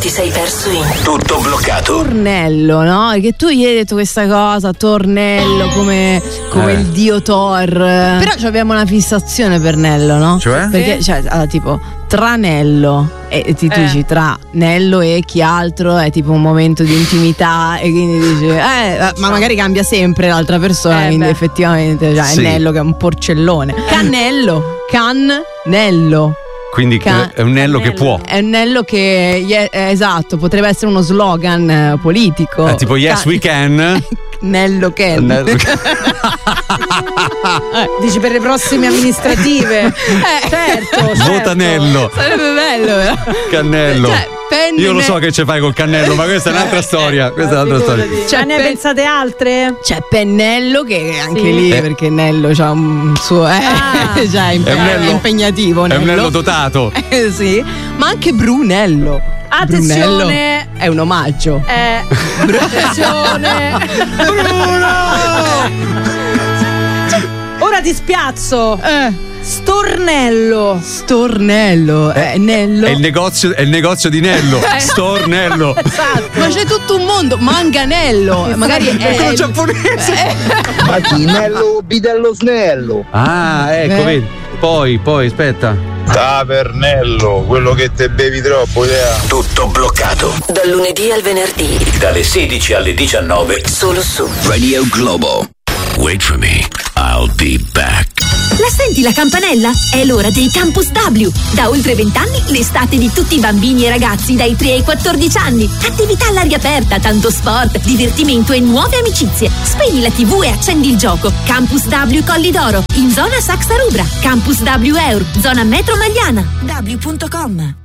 ti sei perso in Tutto bloccato. Tornello, no? Che tu gli hai detto questa cosa, tornello, come il dio Thor. Però abbiamo una fissazione per Nello, no? Cioè? Perché, tipo, tranello. E tu dici tra Nello e chi altro è tipo un momento di intimità e quindi dici ma magari cambia sempre l'altra persona, quindi effettivamente è Nello che è un porcellone. Cannello. Quindi è un Nello che può. È un Nello che esatto, potrebbe essere uno slogan politico. Tipo yes we can. Nello Ken. Dici per le prossime amministrative. Certo. Vota Nello. Sarebbe bello. Cannello. Io lo so che ci fai col cannello, ma questa è un'altra storia. Questa è un'altra storia. Ne pensate altre? C'è Pennello che anche lì perché Nello c'ha un suo è impegnativo. È un Nello dotato. Sì, ma anche Brunello. Attenzione, Brunello è un omaggio. Attenzione. Ora ti spiazzo. Stornello. Nello. È il negozio di Nello. Stornello. Esatto. Ma c'è tutto un mondo. Manganello. Magari è quello giapponese. Ma chi? Nello bidello snello. Ah, ecco, vedi. Poi, aspetta. Tavernello, quello che te bevi troppo, Tutto bloccato. dal lunedì al venerdì Dalle 16 alle 19. solo su Radio Globo. Wait for me. I'll be back. La senti la campanella? È l'ora dei Campus W. Da oltre 20 anni l'estate di tutti i bambini e ragazzi dai 3 ai 14 anni. Attività all'aria aperta, tanto sport, divertimento e nuove amicizie. Spegni la TV e accendi il gioco. Campus W Colli d'Oro, in zona Saxa Rubra. Campus W Eur, zona Metro Magliana. W.com.